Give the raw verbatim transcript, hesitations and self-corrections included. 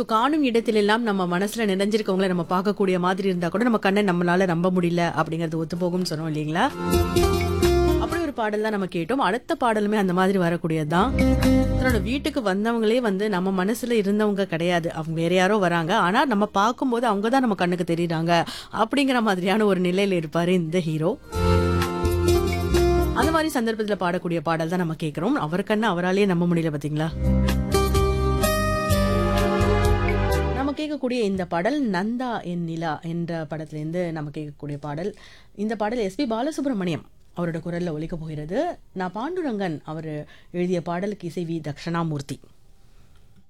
So காணும் இடத்திலெல்லாம் நம்ம மனசுல நிறைஞ்சிருக்கவங்கள நம்ம பார்க்கக்கூடிய மாதிரி இருந்தா கூட நம்ம கண்ணை நம்மளால நம்ப முடியல அப்படிங்கறது ஒத்து போகும்னு சொன்னோம் இல்லைங்களா? அப்படி ஒரு பாடல் தான் நம்ம கேட்டோம். அடுத்த பாடலுமே அந்த மாதிரி வரக்கூடியதுதான். தன்னோட வீட்டுக்கு வந்தவங்களே வந்து நம்ம மனசுல இருந்தவங்க கிடையாது, அவங்க வேற யாரோ வராங்க, ஆனா நம்ம பார்க்கும்போது அவங்க தான் நம்ம கண்ணுக்கு தெரியுறாங்க அப்படிங்கிற மாதிரியான ஒரு நிலையில இருப்பாரு இந்த ஹீரோ. அந்த மாதிரி சந்தர்ப்பத்துல பாடக்கூடிய பாடல் தான் நம்ம கேட்கிறோம். அவர் கண்ணை அவராலேயே நம்ப முடியல பாத்தீங்களா? நம்ம கேட்கக்கூடிய இந்த பாடல் நந்தா என் நிலா என்ற படத்திலிருந்து நம்ம கேட்கக்கூடிய பாடல். இந்த பாடல் எஸ் பி பாலசுப்ரமணியம் அவரோட குரல்ல ஒலிக்க போகிறது. நான் பாண்டுரங்கன் அவர் எழுதிய பாடலுக்கு இசை வி தட்சணாமூர்த்தி.